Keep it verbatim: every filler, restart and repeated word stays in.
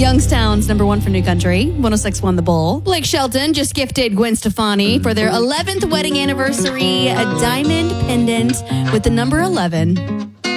Youngstown's number one for New Country, one oh six point one The Bull. Blake Shelton just gifted Gwen Stefani for their eleventh wedding anniversary a diamond pendant with the number eleven.